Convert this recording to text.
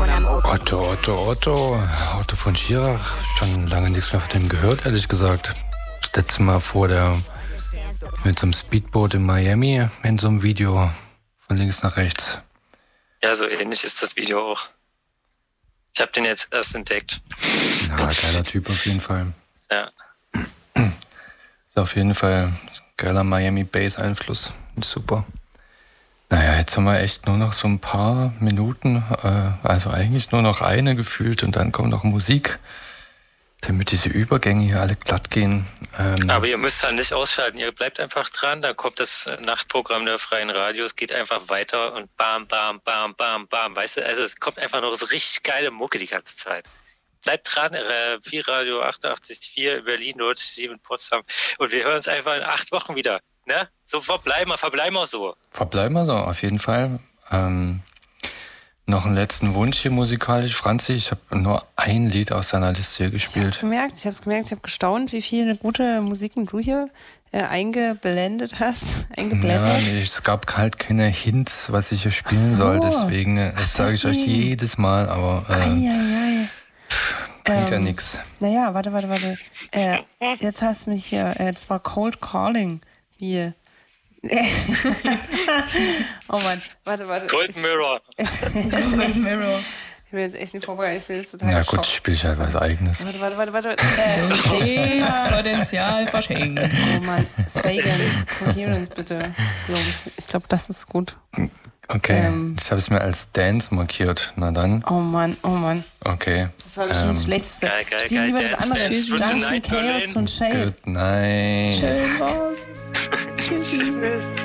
Otto von Schirach. Schon lange nichts mehr von dem gehört, ehrlich gesagt. Das letzte Mal mit so einem Speedboot in Miami in so einem Video von links nach rechts. Ja, so ähnlich ist das Video auch. Ich habe den jetzt erst entdeckt. Ja, geiler Typ auf jeden Fall. Ja. Ist auf jeden Fall geiler Miami-Bass-Einfluss. Super. Naja, jetzt haben wir echt nur noch so ein paar Minuten, also eigentlich nur noch eine gefühlt und dann kommt noch Musik, damit diese Übergänge hier alle glatt gehen. Aber ihr müsst dann nicht ausschalten, ihr bleibt einfach dran, da kommt das Nachtprogramm der Freien Radios, geht einfach weiter und bam, bam, bam, bam, bam, weißt du, also es kommt einfach noch so richtig geile Mucke die ganze Zeit. Bleibt dran, Pi-Radio 88,4 Berlin, 97 Potsdam und wir hören uns einfach in 8 Wochen wieder. Ne? So verbleiben wir so. Verbleiben wir so, auf jeden Fall. Noch einen letzten Wunsch hier musikalisch. Franzi, ich habe nur ein Lied aus deiner Liste hier gespielt. Ich habe gestaunt, wie viele gute Musiken du hier eingeblendet hast. Ja, nee, es gab halt keine Hints, was ich hier spielen soll, deswegen das sage ich euch jedes Mal, aber bringt ja nichts. Naja, warte. Jetzt hast du mich hier, das war Cold Calling. Wie? Oh Mann, warte. Cold Mirror. Cold Mirror. Ich bin jetzt echt nicht vorbereitet, ich bin jetzt total Ja gut, spiel ich halt was Eigenes. Warte. Das Potenzial verschenken. Oh Mann, Sagans Coherence bitte, glaube ich. Ich glaube, das ist gut. Okay, ich habe es mir als Dance markiert. Na dann. Oh Mann. Okay. Das war bestimmt das Schlechteste. Geil, Spielen lieber das andere. Dance. Junction Chaos von Shade. Good night. Schön raus. Tschüss.